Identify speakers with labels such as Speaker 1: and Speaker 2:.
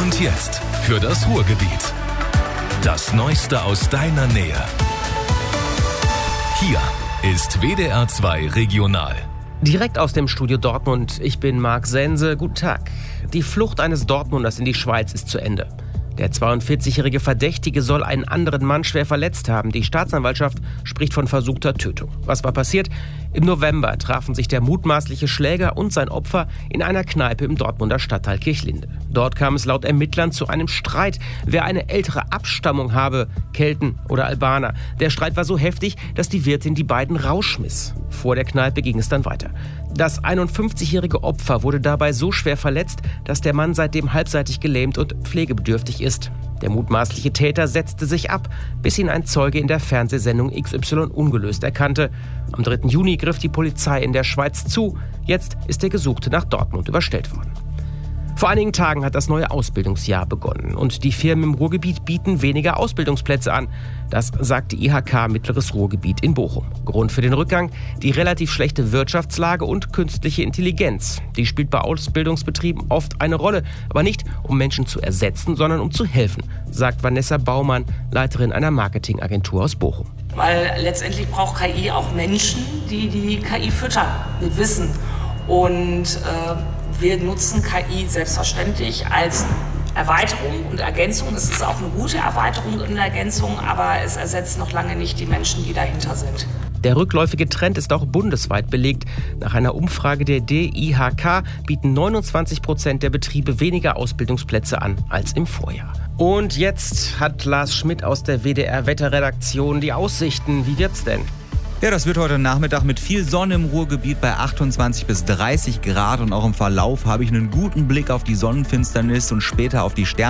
Speaker 1: Und jetzt für das Ruhrgebiet. Das Neueste aus deiner Nähe. Hier ist WDR 2 Regional.
Speaker 2: Direkt aus dem Studio Dortmund, ich bin Marc Sense. Guten Tag. Die Flucht eines Dortmunders in die Schweiz ist zu Ende. Der 42-jährige Verdächtige soll einen anderen Mann schwer verletzt haben. Die Staatsanwaltschaft spricht von versuchter Tötung. Was war passiert? Im November trafen sich der mutmaßliche Schläger und sein Opfer in einer Kneipe im Dortmunder Stadtteil Kirchlinde. Dort kam es laut Ermittlern zu einem Streit, wer eine ältere Abstammung habe, Kelten oder Albaner. Der Streit war so heftig, dass die Wirtin die beiden rausschmiss. Vor der Kneipe ging es dann weiter. Das 51-jährige Opfer wurde dabei so schwer verletzt, dass der Mann seitdem halbseitig gelähmt und pflegebedürftig ist. Der mutmaßliche Täter setzte sich ab, bis ihn ein Zeuge in der Fernsehsendung XY ungelöst erkannte. Am 3. Juni griff die Polizei in der Schweiz zu. Jetzt ist der Gesuchte nach Dortmund überstellt worden. Vor einigen Tagen hat das neue Ausbildungsjahr begonnen und die Firmen im Ruhrgebiet bieten weniger Ausbildungsplätze an. Das sagt die IHK Mittleres Ruhrgebiet in Bochum. Grund für den Rückgang: die relativ schlechte Wirtschaftslage und künstliche Intelligenz. Die spielt bei Ausbildungsbetrieben oft eine Rolle, aber nicht um Menschen zu ersetzen, sondern um zu helfen, sagt Vanessa Baumann, Leiterin einer Marketingagentur aus Bochum.
Speaker 3: Weil letztendlich braucht KI auch Menschen, die die KI füttern mit Wissen. Und wir nutzen KI selbstverständlich als Erweiterung und Ergänzung. Es ist auch eine gute Erweiterung und Ergänzung, aber es ersetzt noch lange nicht die Menschen, die dahinter sind.
Speaker 2: Der rückläufige Trend ist auch bundesweit belegt. Nach einer Umfrage der DIHK bieten 29% der Betriebe weniger Ausbildungsplätze an als im Vorjahr. Und jetzt hat Lars Schmidt aus der WDR-Wetterredaktion die Aussichten. Wie wird's denn?
Speaker 4: Ja, das wird heute Nachmittag mit viel Sonne im Ruhrgebiet bei 28 bis 30 Grad und auch im Verlauf habe ich einen guten Blick auf die Sonnenfinsternis und später auf die Sterne.